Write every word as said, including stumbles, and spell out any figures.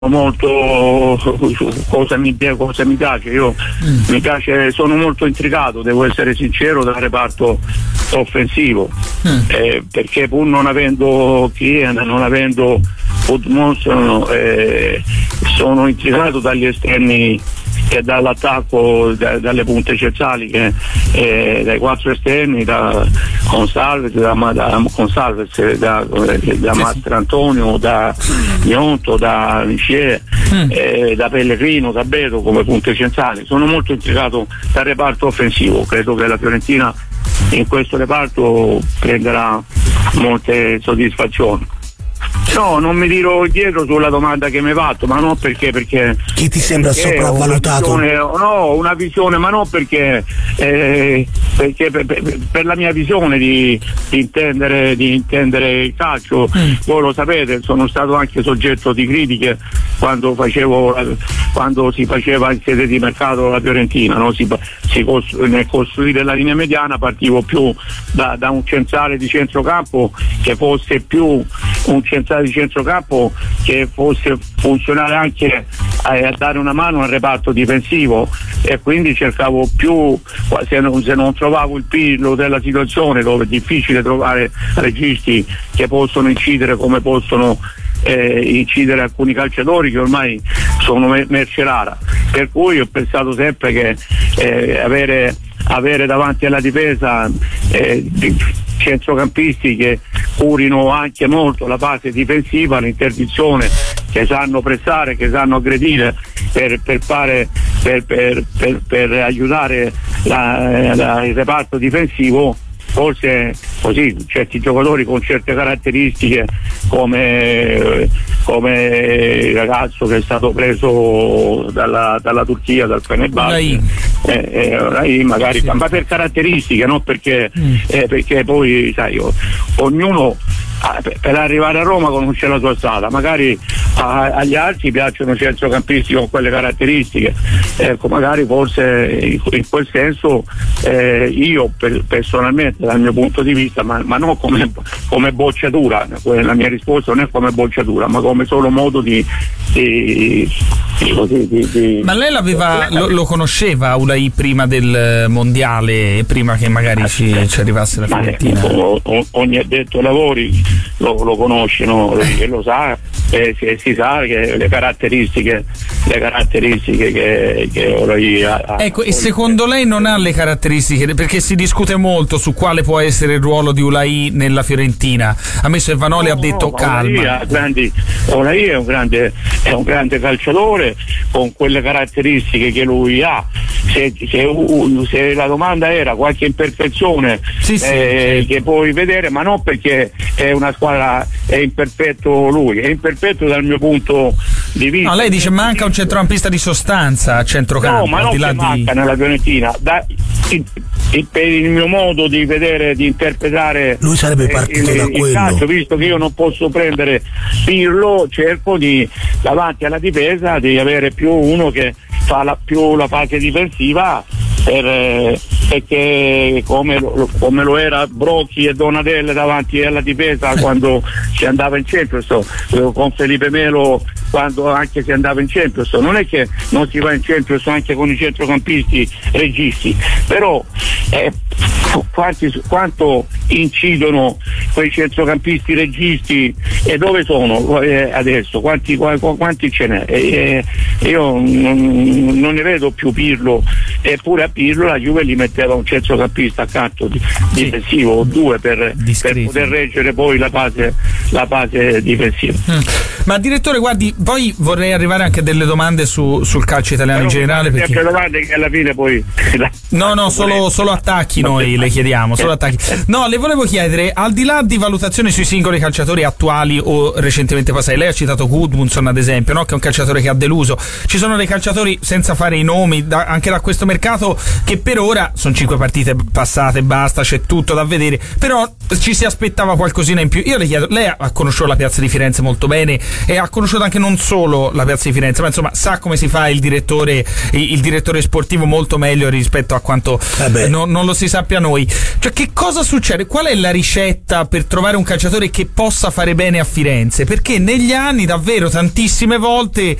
molto cosa mi, cosa mi piace, io mm. mi piace, sono molto intrigato, devo essere sincero, dal reparto offensivo, mm. eh, perché pur non avendo Chiesa, non avendo Gudmundsson, eh, sono intrigato dagli esterni e dall'attacco, da, dalle punte centrali, che, eh, dai quattro esterni, da Gonsalves, da, da, Gonsalves, da, da Mastro Antonio, da Gnonto, da Lichier, mm. eh, da Pellegrino, da Beto come punte centrali. Sono molto intrigato dal reparto offensivo, credo che la Fiorentina in questo reparto prenderà molte soddisfazioni. No, non mi tiro indietro sulla domanda che mi hai fatto, ma non perché perché chi ti sembra sopravvalutato? Una visione, no, una visione, ma non perché eh, perché per, per, per la mia visione di, di intendere di intendere il calcio. Mm. Voi lo sapete, sono stato anche soggetto di critiche quando facevo quando si faceva in sede di mercato la Fiorentina, no? si, si costru- nel costruire la linea mediana partivo più da, da un centrale di centrocampo che fosse più un centrale di centrocampo che fosse funzionale anche a, a dare una mano al reparto difensivo, e quindi cercavo più, se non, se non trovavo il Pirlo della situazione, dove è difficile trovare registi che possono incidere come possono eh, incidere alcuni calciatori che ormai sono merce rara, per cui ho pensato sempre che eh, avere, avere davanti alla difesa eh, centrocampisti che curino anche molto la fase difensiva, l'interdizione, che sanno pressare, che sanno aggredire per, per, fare, per, per, per, per aiutare la, la, il reparto difensivo. Forse così certi giocatori con certe caratteristiche, come, come il ragazzo che è stato preso dalla, dalla Turchia, dal Fenerbahce, eh, eh, magari, sì, ma per caratteristiche, non perché, mm. eh, perché poi sai, ognuno per arrivare a Roma conosce la sua strada, magari a, agli altri piacciono centrocampisti con quelle caratteristiche, ecco, magari forse in, in quel senso eh, io per, personalmente dal mio punto di vista, ma, ma non come, come bocciatura, la mia risposta non è come bocciatura, ma come solo modo di, di, di, così, di, di ma lei l'aveva, lo, lo conosceva Ulai prima del mondiale, prima che magari ci, ci arrivasse la Fiorentina? Eh, ogni addetto ai lavori lo, lo conosce, no? E lo sa, e si, si sa che le caratteristiche le caratteristiche che, che Ulai ha. Ecco, e secondo lei non ha le caratteristiche, perché si discute molto su quale può essere il ruolo di Ulai nella Fiorentina. A me Vanoli no, ha detto no, calma. Ulai è un grande è un grande calciatore con quelle caratteristiche che lui ha. Se, se, se la domanda era qualche imperfezione sì, sì, eh, sì. che puoi vedere, ma non perché è una squadra, è imperfetto lui, è imperfetto dal mio punto di vista. No, lei dice manca un centrocampista di sostanza a centrocampo. No, ma non che manca di... nella Fiorentina. Da, il, il, per il mio modo di vedere, di interpretare, lui sarebbe partito il, da il quello. calcio, visto che io non posso prendere Pirlo, cerco di davanti alla difesa di avere più uno che fa la, più la fase difensiva, per, eh, perché come lo, come lo era Brocchi e Donadelle davanti alla difesa quando si andava in Champions, con Felipe Melo quando anche si andava in Champions, non è che non si va in Champions anche con i centrocampisti registi, però eh, quanti, quanto incidono quei centrocampisti registi e dove sono eh, adesso, quanti, quanti ce n'è? Eh, io non, non ne vedo più Pirlo, eppure a Pirlo la Juve gli metteva un centrocampista accanto di, sì, difensivo o due per, per poter reggere poi la fase, la fase difensiva. Mm. Ma direttore, guardi, poi vorrei arrivare anche a delle domande su, sul calcio italiano però in generale, perché sempre domande che alla fine poi no no solo, solo attacchi noi le chiediamo, solo attacchi. No, le volevo chiedere, al di là di valutazioni sui singoli calciatori attuali o recentemente passati, lei ha citato Gudmundsson ad esempio, no? Che è un calciatore che ha deluso, ci sono dei calciatori, senza fare i nomi, da, anche da questo calciomercato che per ora sono cinque partite passate, basta, c'è tutto da vedere, però ci si aspettava qualcosina in più. Io le chiedo, lei ha conosciuto la Piazza di Firenze molto bene e ha conosciuto anche non solo la Piazza di Firenze, ma insomma sa come si fa il direttore il direttore sportivo molto meglio rispetto a quanto eh no, non lo si sappia noi. Cioè, che cosa succede? Qual è la ricetta per trovare un calciatore che possa fare bene a Firenze? Perché negli anni davvero tantissime volte